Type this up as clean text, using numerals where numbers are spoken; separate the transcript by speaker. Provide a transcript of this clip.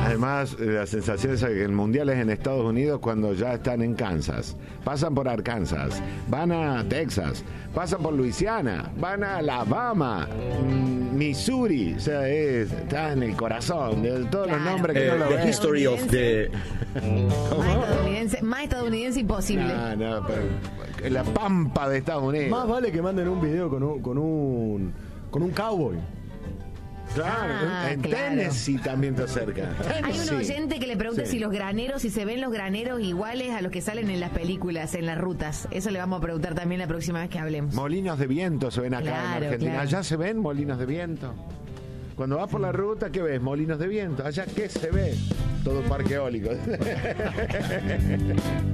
Speaker 1: Además, la sensación es que el mundial es en Estados Unidos cuando ya están en Kansas. Pasan por Arkansas, van a Texas, pasan por Luisiana, van a Alabama, Missouri. O sea, está en el corazón de todos los nombres que no lo ven.
Speaker 2: The history of the...
Speaker 3: Más estadounidense imposible.
Speaker 1: No, pero la pampa de Estados Unidos.
Speaker 4: Más vale que manden un video con un cowboy.
Speaker 1: Claro, en Tennessee también te acerca.
Speaker 3: Hay un oyente que le pregunta si los graneros, si se ven los graneros iguales a los que salen en las películas, en las rutas. Eso le vamos a preguntar también la próxima vez que hablemos.
Speaker 1: Molinos de viento se ven acá en Argentina.
Speaker 3: Claro.
Speaker 1: Allá se ven molinos de viento. Cuando vas por la ruta, ¿qué ves? Molinos de viento. Allá, ¿qué se ve? Todo parque eólico.